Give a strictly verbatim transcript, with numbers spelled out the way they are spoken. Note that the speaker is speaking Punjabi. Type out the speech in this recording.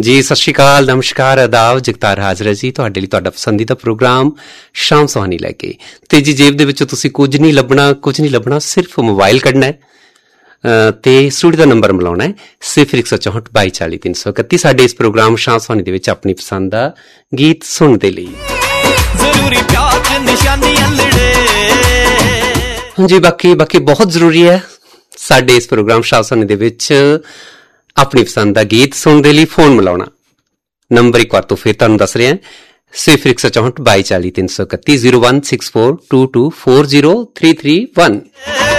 ਜੀ ਸਤਿ ਸ਼੍ਰੀ ਅਕਾਲ, ਨਮਸਕਾਰ, ਆਦਾਬ। ਜਗਤਾਰ ਹਾਜ਼ਰ ਹੈ ਜੀ ਤੁਹਾਡੇ ਲਈ, ਤੁਹਾਡਾ ਪਸੰਦੀਦਾ ਪ੍ਰੋਗਰਾਮ ਸ਼ਾਮ ਸੁਹਾਣੀ ਲੈ ਕੇ। ਤੇਜੀ ਜੇਬ ਦੇ ਵਿੱਚੋਂ ਤੁਸੀਂ ਕੁਝ ਨਹੀਂ ਲੱਭਣਾ, ਕੁਝ ਨਹੀਂ ਲੱਭਣਾ, ਸਿਰਫ ਮੋਬਾਈਲ ਕੱਢਣਾ ਹੈ ਤੇ ਸਟੂਡੀਓ ਦਾ ਨੰਬਰ ਮਿਲਾਉਣਾ ਹੈ ਸਿਫਰ ਇੱਕ ਸੌ ਚੌਂਹਠ ਬਾਈ ਚਾਲੀ ਤਿੰਨ ਸੌ ਇਕੱਤੀ। ਸਾਡੇ ਇਸ ਪ੍ਰੋਗਰਾਮ ਸ਼ਾਮ ਸੁਹਾਣੀ ਦੇ ਵਿੱਚ ਆਪਣੀ ਪਸੰਦ ਦਾ ਗੀਤ ਸੁਣਨ ਦੇ ਲਈ ਜੀ ਬਾਕੀ ਬਾਕੀ ਬਹੁਤ ਜ਼ਰੂਰੀ ਹੈ ਸਾਡੇ ਇਸ ਪ੍ਰੋਗਰਾਮ ਸ਼ਾਮ ਸੁਹਾਣੀ ਦੇ ਵਿੱਚ ਆਪਣੀ ਪਸੰਦ ਦਾ ਗੀਤ ਸੁਣਨ ਦੇ ਲਈ ਫੋਨ ਮਿਲਾਉਣਾ। ਨੰਬਰ ਇੱਕ ਵਾਰ ਤੋਂ ਫਿਰ ਤੁਹਾਨੂੰ ਦੱਸ ਰਿਹਾ ਸਿਫਰ ਇੱਕ ਸੌ ਚੌਂਹਠ ਬਾਈ ਚਾਲੀ ਤਿੰਨ ਸੌ ਇਕੱਤੀ zero one six four two two four zero three three one.